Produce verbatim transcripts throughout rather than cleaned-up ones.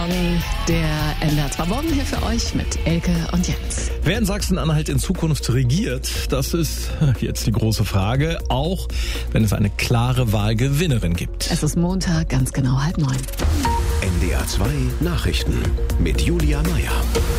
Morning, der N D R zwei Morgen hier für euch mit Elke und Jens. Wer in Sachsen-Anhalt in Zukunft regiert, das ist jetzt die große Frage, auch wenn es eine klare Wahlgewinnerin gibt. Es ist Montag, ganz genau halb neun. N D R zwei Nachrichten mit Julia Meyer.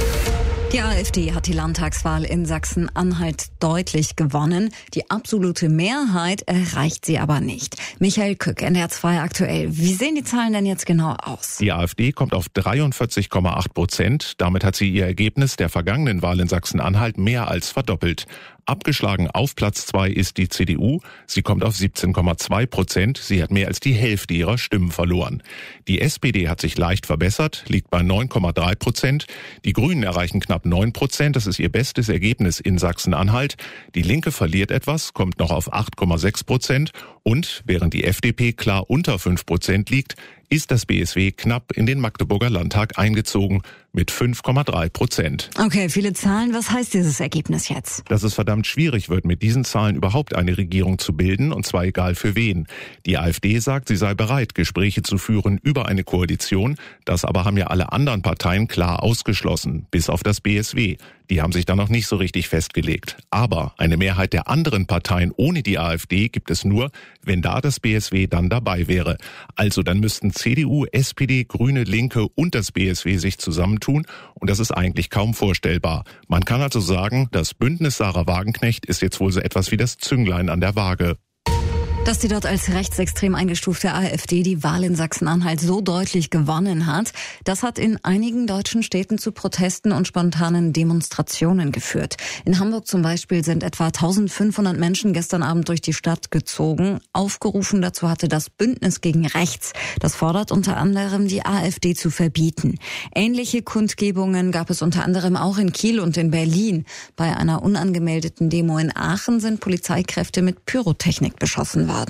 Die AfD hat die Landtagswahl in Sachsen-Anhalt deutlich gewonnen. Die absolute Mehrheit erreicht sie aber nicht. Michael Kück, N D R zwei aktuell. Wie sehen die Zahlen denn jetzt genau aus? Die AfD kommt auf dreiundvierzig Komma acht Prozent. Damit hat sie ihr Ergebnis der vergangenen Wahl in Sachsen-Anhalt mehr als verdoppelt. Abgeschlagen auf Platz zwei ist die C D U. Sie kommt auf siebzehn Komma zwei Prozent. Sie hat mehr als die Hälfte ihrer Stimmen verloren. Die S P D hat sich leicht verbessert, liegt bei neun Komma drei Prozent. Die Grünen erreichen knapp neun Prozent. Das ist ihr bestes Ergebnis in Sachsen-Anhalt. Die Linke verliert etwas, kommt noch auf acht Komma sechs Prozent. Und während die F D P klar unter fünf Prozent liegt, ist das B S W knapp in den Magdeburger Landtag eingezogen mit fünf Komma drei Prozent. Okay, viele Zahlen. Was heißt dieses Ergebnis jetzt? Dass es verdammt schwierig wird, mit diesen Zahlen überhaupt eine Regierung zu bilden, und zwar egal für wen. Die AfD sagt, sie sei bereit, Gespräche zu führen über eine Koalition. Das aber haben ja alle anderen Parteien klar ausgeschlossen, bis auf das B S W. Die haben sich da noch nicht so richtig festgelegt. Aber eine Mehrheit der anderen Parteien ohne die AfD gibt es nur, wenn da das B S W dann dabei wäre. Also dann müssten C D U, S P D, Grüne, Linke und das B S W sich zusammentun, und das ist eigentlich kaum vorstellbar. Man kann also sagen, das Bündnis Sarah Wagenknecht ist jetzt wohl so etwas wie das Zünglein an der Waage. Dass die dort als rechtsextrem eingestufte AfD die Wahl in Sachsen-Anhalt so deutlich gewonnen hat, das hat in einigen deutschen Städten zu Protesten und spontanen Demonstrationen geführt. In Hamburg zum Beispiel sind etwa eintausendfünfhundert Menschen gestern Abend durch die Stadt gezogen. Aufgerufen dazu hatte das Bündnis gegen Rechts. Das fordert unter anderem, die AfD zu verbieten. Ähnliche Kundgebungen gab es unter anderem auch in Kiel und in Berlin. Bei einer unangemeldeten Demo in Aachen sind Polizeikräfte mit Pyrotechnik beschossen worden.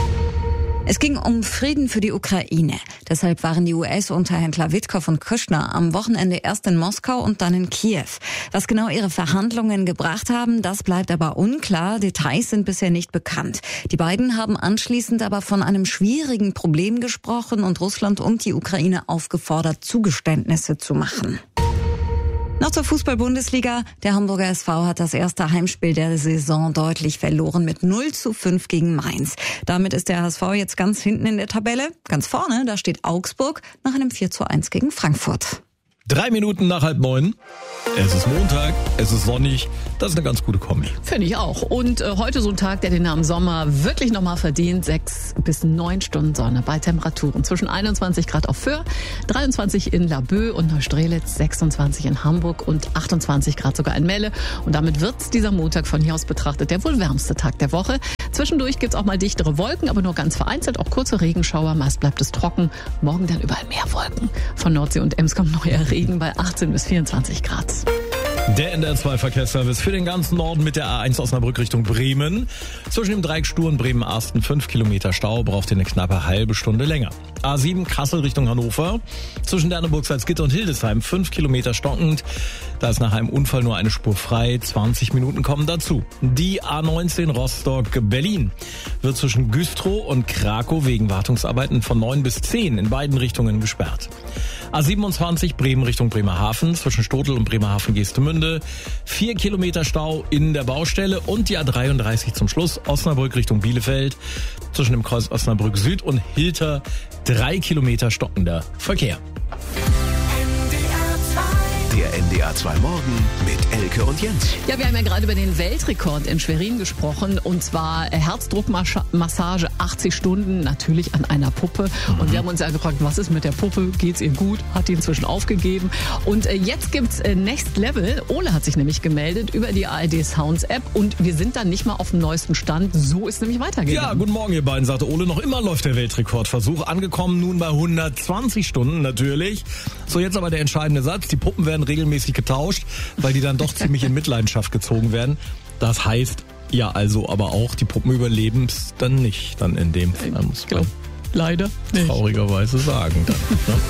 Es ging um Frieden für die Ukraine. Deshalb waren die U S-Unterhändler Witkow und Kushner am Wochenende erst in Moskau und dann in Kiew. Was genau ihre Verhandlungen gebracht haben, das bleibt aber unklar. Details sind bisher nicht bekannt. Die beiden haben anschließend aber von einem schwierigen Problem gesprochen und Russland und die Ukraine aufgefordert, Zugeständnisse zu machen. Noch zur Fußball-Bundesliga. Der Hamburger S V hat das erste Heimspiel der Saison deutlich verloren mit null zu fünf gegen Mainz. Damit ist der H S V jetzt ganz hinten in der Tabelle. Ganz vorne, da steht Augsburg nach einem vier zu eins gegen Frankfurt. Drei Minuten nach halb neun. Es ist Montag, es ist sonnig. Das ist eine ganz gute Kombi. Finde ich auch. Und äh, heute so ein Tag, der den Namen Sommer wirklich nochmal verdient. Sechs bis neun Stunden Sonne bei Temperaturen zwischen einundzwanzig Grad auf Föhr, dreiundzwanzig in Laboe und Neustrelitz, sechsundzwanzig in Hamburg und achtundzwanzig Grad sogar in Melle. Und damit wird dieser Montag von hier aus betrachtet der wohl wärmste Tag der Woche. Zwischendurch gibt's auch mal dichtere Wolken, aber nur ganz vereinzelt, auch kurze Regenschauer. Meist bleibt es trocken. Morgen dann überall mehr Wolken. Von Nordsee und Ems kommt neuer Regen bei achtzehn bis vierundzwanzig Grad. Der N D R zwei Verkehrsservice für den ganzen Norden mit der A eins Osnabrück Richtung Bremen. Zwischen dem Dreieck Stur und Bremen-Arsten fünf Kilometer Stau, braucht ihr eine knappe halbe Stunde länger. A sieben Kassel Richtung Hannover. Zwischen Derneburg, Salzgitter und Hildesheim fünf Kilometer stockend. Da ist nach einem Unfall nur eine Spur frei. zwanzig Minuten kommen dazu. Die A neunzehn Rostock-Berlin wird zwischen Güstrow und Krakow wegen Wartungsarbeiten von neun bis zehn in beiden Richtungen gesperrt. A siebenundzwanzig Bremen Richtung Bremerhaven, zwischen Stotel und Bremerhaven-Geestemünde. Vier Kilometer Stau in der Baustelle. Und die A dreiunddreißig zum Schluss, Osnabrück Richtung Bielefeld. Zwischen dem Kreuz Osnabrück Süd und Hilter drei Kilometer stockender Verkehr. Der N D R zwei Morgen mit Elke und Jens. Ja, wir haben ja gerade über den Weltrekord in Schwerin gesprochen, und zwar Herzdruckmassage achtzig Stunden, natürlich an einer Puppe. Mhm. Und wir haben uns ja gefragt, was ist mit der Puppe? Geht's ihr gut? Hat die inzwischen aufgegeben? Und äh, jetzt gibt's äh, Next Level. Ole hat sich nämlich gemeldet über die A R D Sounds App, und wir sind dann nicht mal auf dem neuesten Stand. So ist nämlich weitergegangen. Ja, guten Morgen ihr beiden, sagte Ole. Noch immer läuft der Weltrekordversuch. Angekommen nun bei hundertzwanzig Stunden natürlich. So, jetzt aber der entscheidende Satz. Die Puppen werden regelmäßig getauscht, weil die dann doch ziemlich in Mitleidenschaft gezogen werden. Das heißt ja also aber auch, die Puppen überleben es dann nicht, dann in dem Fall, muss man leider nicht. traurigerweise sagen. Dann, ne?